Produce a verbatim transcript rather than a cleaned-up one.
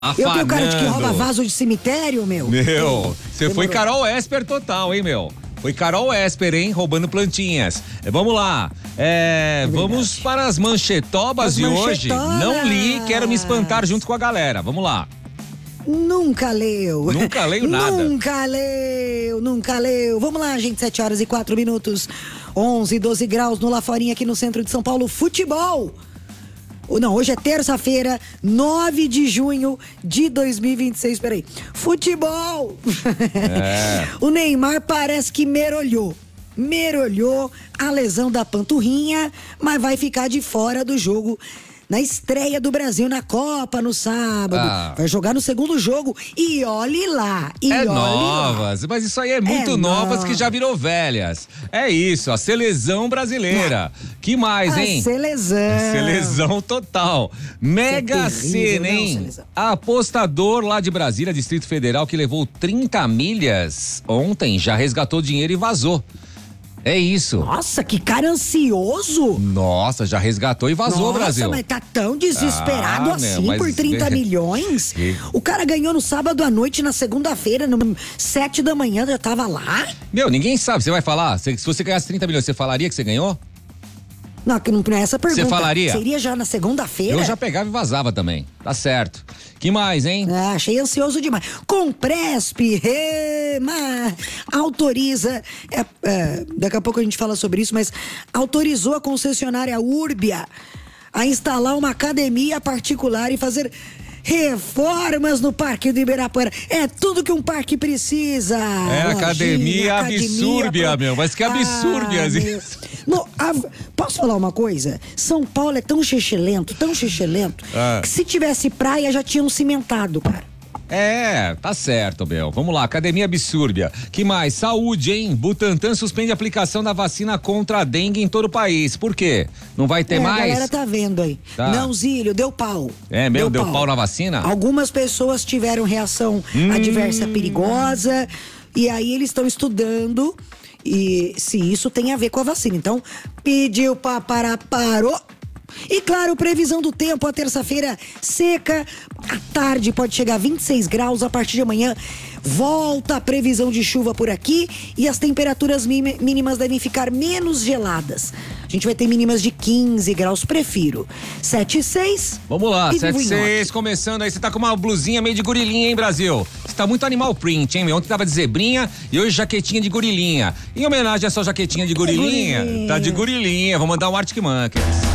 Afanando. Eu tenho cara de que rouba vaso de cemitério, meu. Meu, você foi Demorou. Carol Esper total, hein, meu? Foi Carol Esper, hein? Roubando plantinhas. É, vamos lá. É, É vamos para as manchetobas As de hoje. manchetonas. Não li, quero me espantar junto com a galera. Vamos lá. Nunca leu. Nunca leio nada. Nunca leu, nunca leu. Vamos lá, gente, sete horas e quatro minutos. onze, doze graus no Laforinha aqui no centro de São Paulo. Futebol. Não, hoje é terça-feira, nove de junho de dois mil e vinte e seis. Peraí. Futebol! É. O Neymar parece que merolhou. Merolhou a lesão da panturrinha, mas vai ficar de fora do jogo na estreia do Brasil na Copa no sábado. Ah. Vai jogar no segundo jogo e olhe lá. E É olhe novas, lá. mas isso aí é muito É novas no- que já virou velhas. É isso, a seleção brasileira. Que mais, A hein? seleção. Seleção total. Mega Isso é Sena, terrível, não, hein? seleção. Apostador lá de Brasília, Distrito Federal, que levou trinta milhas ontem, já resgatou dinheiro e vazou. É isso. Nossa, que cara ansioso. Nossa, já resgatou e vazou, Nossa, Brasil. mas tá tão desesperado Ah, assim meu, mas- por trinta milhões? Que- O cara ganhou no sábado à noite, na segunda-feira, no sete da manhã, já tava lá? Meu, ninguém sabe. Você vai falar? Se, se você ganhasse trinta milhões, você falaria que você ganhou? Não, que não é essa a pergunta. Você falaria? Seria já na segunda-feira? Eu já pegava e vazava também. Tá certo. Que mais, hein? Ah, achei ansioso demais. Compresp, é, mas autoriza, é, é, daqui a pouco a gente fala sobre isso, mas autorizou a concessionária Urbia a instalar uma academia particular e fazer reformas no Parque do Ibirapuera. É tudo que um parque precisa. É, Lojinha, academia absúrbia, pro- meu, mas que absúrbia, Ah, assim. meu. Não, a- posso falar uma coisa? São Paulo é tão xixelento, tão xixelento, Ah. que se tivesse praia já tinham cimentado, cara. É, tá certo, meu. Vamos lá, academia absúrbia. Que mais? Saúde, hein? Butantan suspende a aplicação da vacina contra a dengue em todo o país. Por quê? Não vai ter É, mais? A galera tá vendo aí. Tá. Não, Zílio, deu pau. É mesmo? Deu pau na vacina? Algumas pessoas tiveram reação Hum. adversa perigosa e aí eles estão estudando e se isso tem a ver com a vacina. Então, pediu pra parar, parou. E claro, previsão do tempo, a terça-feira seca, à tarde pode chegar a vinte e seis graus, a partir de amanhã volta a previsão de chuva por aqui e as temperaturas mí- mínimas devem ficar menos geladas. A gente vai ter mínimas de quinze graus, prefiro. sete e seis. Vamos lá, e sete vivo em seis, Norte. começando aí. Você tá com uma blusinha meio de gorilinha, hein, Brasil? Você tá muito animal print, hein, meu? Ontem tava de zebrinha e hoje jaquetinha de gorilinha. Em homenagem a sua jaquetinha de gorilinha, gorilinha. tá de gorilinha. Vou mandar um Arctic Monkeys.